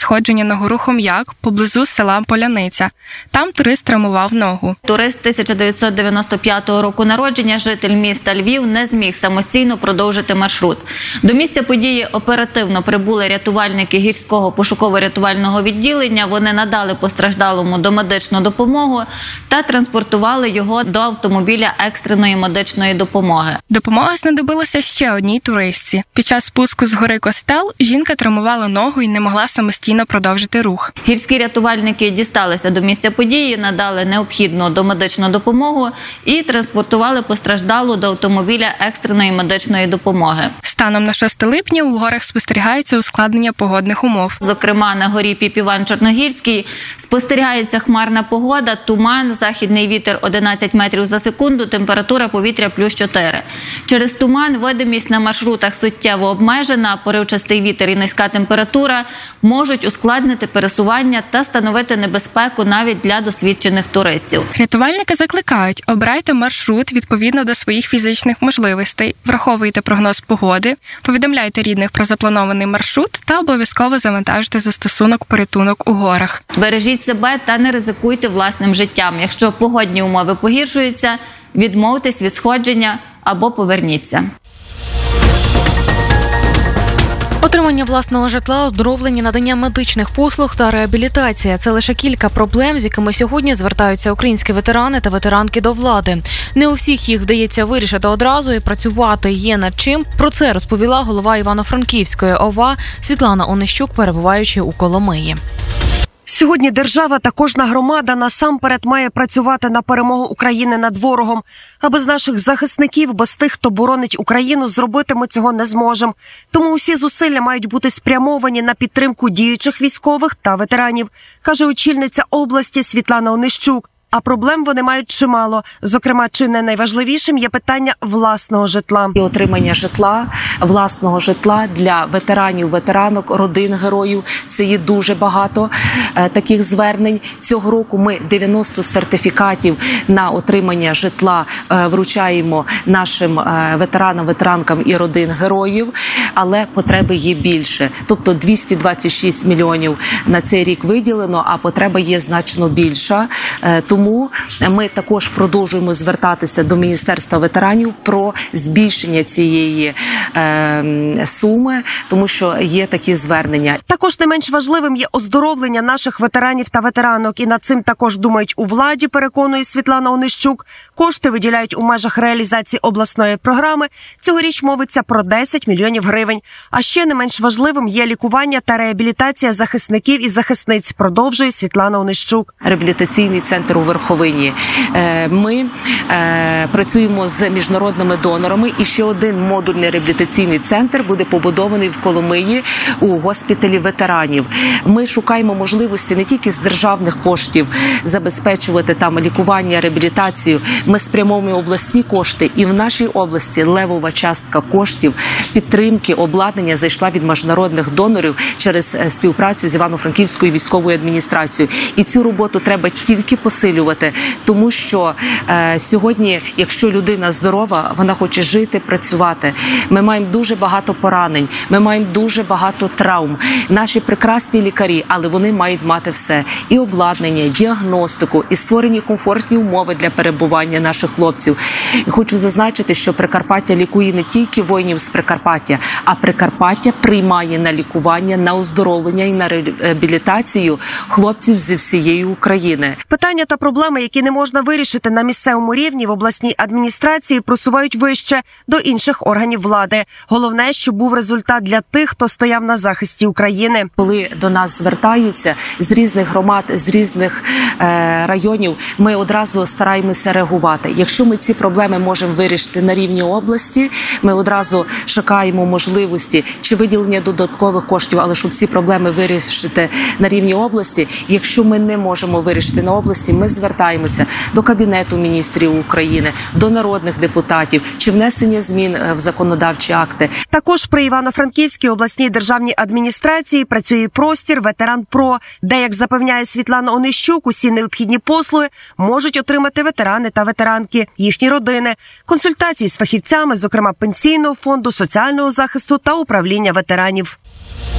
сходження на гору Хом'як поблизу села Поляниця. Там турист травмував ногу. Турист 1995 року народження, житель міста Львів, не зміг самостійно продовжити маршрут. До місця події оперативно прибули рятувальники гірського пошуково-рятувального відділення. Вони надали постраждалому домедичну допомогу та транспортували його до автомобіля екстреної медичної допомоги. Допомога знадобилася ще одній туристці. Під час спуску з гори Костел жінка травмувала ногу і не могла самостійно продовжити рух. Гірські рятувальники дісталися до місця події, надали необхідну домедичну допомогу і транспортували постраждалу до автомобіля екстреної медичної допомоги. Станом на 6 липня у горах спостерігається ускладнення погодних умов. Зокрема, на горі Піп-Іван-Чорногірський спостерігається хмарна погода, туман, західний вітер 11 метрів за секунду, температура повітря плюс 4. Через туман видимість на маршрутах суттєво обмежена, поривчастий вітер і низька температура можуть ускладнити пересування та становити небезпеку навіть для досвідчених туристів. Рятувальники закликають: обирайте маршрут відповідно до своїх фізичних можливостей, враховуйте прогноз погоди, повідомляйте рідних про запланований маршрут та обов'язково завантажте застосунок «Порятунок у горах». Бережіть себе та не ризикуйте власним життям. Якщо погодні умови погіршуються, відмовтесь від сходження або поверніться. Отримання власного житла, оздоровлення, надання медичних послуг та реабілітація – це лише кілька проблем, з якими сьогодні звертаються українські ветерани та ветеранки до влади. Не у всіх їх вдається вирішити одразу і працювати є над чим. Про це розповіла голова Івано-Франківської ОВА Світлана Онищук, перебуваючи у Коломиї. Сьогодні держава та кожна громада насамперед має працювати на перемогу України над ворогом. А без наших захисників, без тих, хто боронить Україну, зробити ми цього не зможемо. Тому усі зусилля мають бути спрямовані на підтримку діючих військових та ветеранів, каже очільниця області Світлана Онищук. А проблем вони мають чимало. Зокрема, чи не найважливішим є питання власного житла. І отримання житла, власного житла для ветеранів, ветеранок, родин героїв. Це є дуже багато таких звернень. Цього року ми 90 сертифікатів на отримання житла вручаємо нашим ветеранам, ветеранкам і родин героїв. Але потреби є більше. Тобто 226 мільйонів на цей рік виділено, а потреба є значно більша. Тому ми також продовжуємо звертатися до Міністерства ветеранів про збільшення цієї суми, тому що є такі звернення. Також не менш важливим є оздоровлення наших ветеранів та ветеранок. І над цим також думають у владі, переконує Світлана Онищук. Кошти виділяють у межах реалізації обласної програми. Цьогоріч мовиться про 10 мільйонів гривень. А ще не менш важливим є лікування та реабілітація захисників і захисниць, продовжує Світлана Онищук. Реабілітаційний центр у Верховині. Ми працюємо з міжнародними донорами, і ще один модульний реабілітаційний центр буде побудований в Коломиї у госпіталі ветеранів. Ми шукаємо можливості не тільки з державних коштів забезпечувати там лікування, реабілітацію. Ми спрямовуємо обласні кошти, і в нашій області левова частка коштів підтримки, обладнання зайшла від міжнародних донорів через співпрацю з Івано-Франківською військовою адміністрацією. І цю роботу треба тільки посилювати, тому що сьогодні, якщо людина здорова, вона хоче жити, працювати. Ми маємо дуже багато поранень, ми маємо дуже багато травм. Наші прекрасні лікарі, але вони мають мати все. І обладнання, діагностику, і створені комфортні умови для перебування наших хлопців. І хочу зазначити, що Прикарпаття лікує не тільки воїнів з Прикарпаття, а Прикарпаття приймає на лікування, на оздоровлення і на реабілітацію хлопців зі всієї України. Питання та проблеми, які не можна вирішити на місцевому рівні, в обласній адміністрації просувають вище до інших органів влади. Головне, щоб був результат для тих, хто стояв на захисті України. Коли до нас звертаються з різних громад, з різних районів, ми одразу стараємося реагувати. Якщо ми ці проблеми можемо вирішити на рівні області, ми одразу шукаємо можливості чи виділення додаткових коштів, але щоб ці проблеми вирішити на рівні області. Якщо ми не можемо вирішити на області, ми звертаємося до Кабінету міністрів України, до народних депутатів, чи внесення змін в законодавчі акти. Також при Івано-Франківській обласній державній адміністрації працює простір «Ветеран-Про», де, як запевняє Світлана Онищук, усі необхідні послуги можуть отримати ветерани та ветеранки, їхні родини, консультації з фахівцями, зокрема Пенсійного фонду, соціального захисту та управління ветеранів.